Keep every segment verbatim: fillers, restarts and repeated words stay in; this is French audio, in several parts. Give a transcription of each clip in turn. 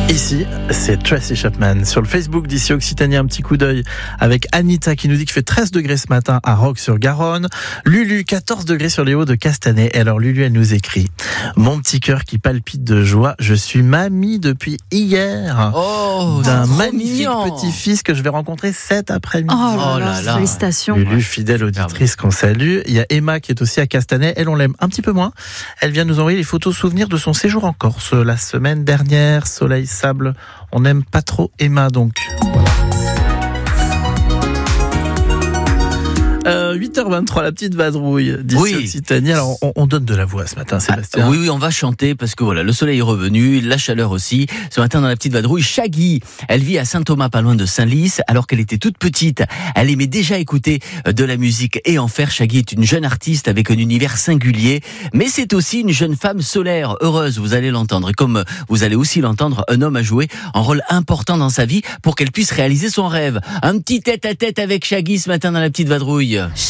Ici, c'est Tracy Chapman. Sur le Facebook d'ici Occitanie, un petit coup d'œil avec Anita qui nous dit qu'il fait treize degrés ce matin à Roques-sur-Garonne. Lulu, quatorze degrés sur les hauts de Castanet. Et alors Lulu, elle nous écrit: mon petit cœur qui palpite de joie, je suis mamie depuis hier. Oh, d'un c'est magnifique mignon. petit-fils que je vais rencontrer cet après-midi. Oh là Oh là, là là. félicitations. Lulu, fidèle auditrice qu'on salue. Il y a Emma qui est aussi à Castanet. Elle, on l'aime un petit peu moins. Elle vient nous envoyer les photos souvenirs de son séjour en Corse la semaine dernière. Soleil, sable. On n'aime pas trop Emma, donc. Euh, huit heures vingt-trois, la petite vadrouille d'ici Oui. Occitanie. Alors, on, on donne de la voix ce matin, Sébastien. Ah, oui, oui, on va chanter parce que voilà, le soleil est revenu, la chaleur aussi. Ce matin, dans la petite vadrouille, Shaggy, elle vit à Saint-Thomas, pas loin de Saint-Lys. Alors qu'elle était toute petite, elle aimait déjà écouter de la musique et en faire. Shaggy est une jeune artiste avec un univers singulier, mais c'est aussi une jeune femme solaire, heureuse, vous allez l'entendre. Et comme vous allez aussi l'entendre, un homme a joué un rôle important dans sa vie pour qu'elle puisse réaliser son rêve. Un petit tête-à-tête avec Shaggy ce matin dans la petite vadrouille.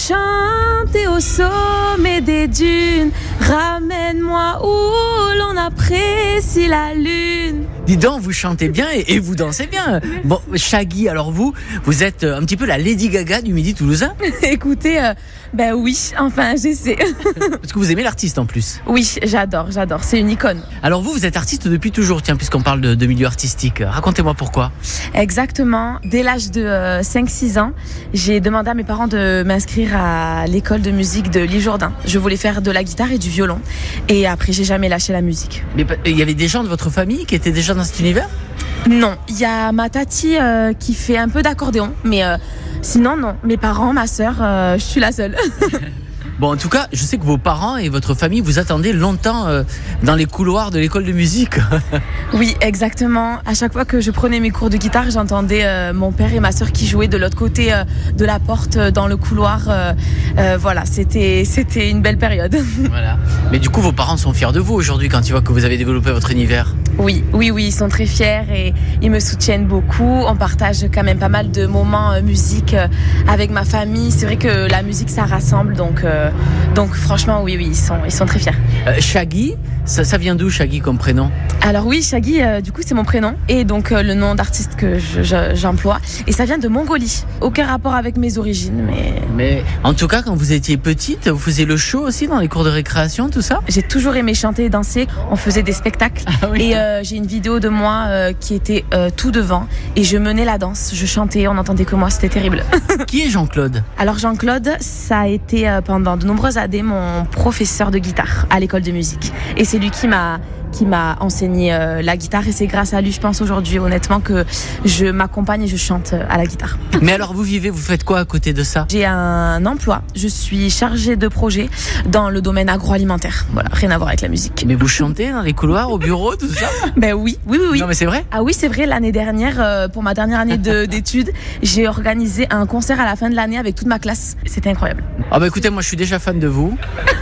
Chanter au sommet des dunes, ramène-moi où l'on apprécie la lune. Dis donc, vous chantez bien et, et vous dansez bien. Bon, Shaggy, alors vous, vous êtes un petit peu la Lady Gaga du Midi toulousain. Écoutez, euh, ben oui, enfin j'essaie. Parce que vous aimez l'artiste en plus. Oui, j'adore, j'adore, c'est une icône. Alors vous, vous êtes artiste depuis toujours, tiens, puisqu'on parle de, de milieu artistique. Racontez-moi pourquoi. Exactement, dès l'âge de euh, cinq six ans, j'ai demandé à mes parents de m'inscrire à l'école de musique de L'Île Jourdain. Je voulais faire de la guitare et du violon. Et après, j'ai jamais lâché la musique. Mais il y avait des gens de votre famille qui étaient déjà dans cet univers ? Non, il y a ma tati euh, qui fait un peu d'accordéon, mais euh, sinon non. Mes parents, ma sœur, euh, je suis la seule. Bon, en tout cas, je sais que vos parents et votre famille vous attendaient longtemps euh, dans les couloirs de l'école de musique. Oui, exactement. À chaque fois que je prenais mes cours de guitare, j'entendais euh, mon père et ma sœur qui jouaient de l'autre côté euh, de la porte, euh, dans le couloir. Euh, euh, voilà, c'était, c'était une belle période. Voilà. Mais du coup, vos parents sont fiers de vous aujourd'hui quand ils voient que vous avez développé votre univers. Oui, oui, oui, ils sont très fiers et ils me soutiennent beaucoup. On partage quand même pas mal de moments euh, musique euh, avec ma famille. C'est vrai que la musique, ça rassemble, donc, euh, donc franchement, oui, oui, ils sont, ils sont très fiers. Euh, Shaggy, ça, ça vient d'où Shaggy comme prénom ? Alors oui, Shaggy, euh, du coup, c'est mon prénom et donc euh, le nom d'artiste que je, je, j'emploie. Et ça vient de Mongolie. Aucun rapport avec mes origines, mais Mais en tout cas, quand vous étiez petite, vous faisiez le show aussi dans les cours de récréation, tout ça ? j'ai toujours aimé chanter et danser. On faisait des spectacles. Ah oui. Et euh, j'ai une vidéo de moi euh, qui était euh, tout devant et je menais la danse. Je chantais, on n'entendait que moi, c'était terrible. Qui est Jean-Claude ? Alors Jean-Claude, ça a été euh, pendant de nombreuses années mon professeur de guitare à l'école de musique. Et c'est lui qui m'a qui m'a enseigné euh, la guitare et c'est grâce à lui, je pense aujourd'hui honnêtement, que je m'accompagne et je chante euh, à la guitare. Mais alors vous vivez, vous faites quoi à côté de ça ? J'ai un emploi, je suis chargée de projet dans le domaine agroalimentaire. Voilà, rien à voir avec la musique. Mais vous chantez dans les couloirs, au bureau, tout ça ? Ben oui, oui, oui, oui. Non mais c'est vrai ? Ah oui, c'est vrai, l'année dernière, euh, pour ma dernière année de, d'études, j'ai organisé un concert à la fin de l'année avec toute ma classe. C'était incroyable. Ah bah écoutez, moi je suis déjà fan de vous.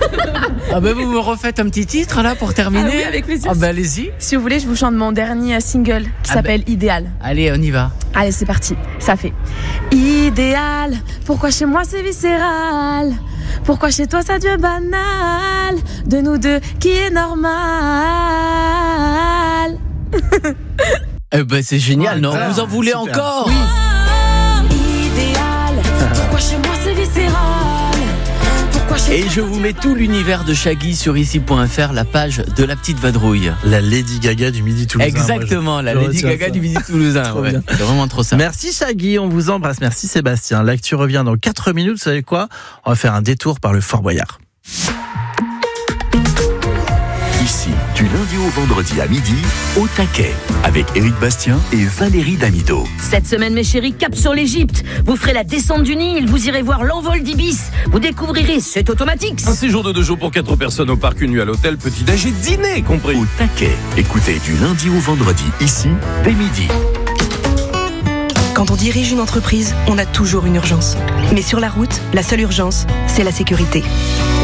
Ah bah vous me refaites un petit titre là pour terminer ? Ah oui, avec plaisir. Ah bah allez-y. Si vous voulez, je vous chante mon dernier single qui Ah s'appelle Idéal. Allez, on y va. Allez, c'est parti. Ça fait idéal. Pourquoi chez moi c'est viscéral? Pourquoi chez toi ça devient banal? De nous deux, qui est normal? Eh ben c'est génial, Ouais, non ? voilà, Vous en voulez super. encore ? Idéal. Pourquoi chez moi c'est viscéral? Pourquoi chez Et toi je ça vous devient mets tout l'univers de Shaggy sur ici point f r, la page de la petite vadrouille. La Lady Gaga du Midi toulousain. Exactement, Moi, je- la je Lady retiens Gaga ça. du Midi toulousain. Trop Ouais. bien. C'est vraiment trop ça. Merci Shaggy, on vous embrasse. Merci Sébastien. L'actu revient dans quatre minutes. Vous savez quoi ? On va faire un détour par le Fort Boyard. Ici, du lundi au vendredi à midi, au taquet, avec Éric Bastien et Valérie Damido. Cette semaine, mes chéris, cap sur l'Égypte. Vous ferez la descente du Nil, vous irez voir l'envol d'Ibis. Vous découvrirez, c'est automatique. Un séjour de deux jours pour quatre personnes au parc, une nuit à l'hôtel, petit-déj et dîner compris. Au taquet, écoutez du lundi au vendredi, ici, dès midi. Quand on dirige une entreprise, on a toujours une urgence. Mais sur la route, la seule urgence, c'est la sécurité.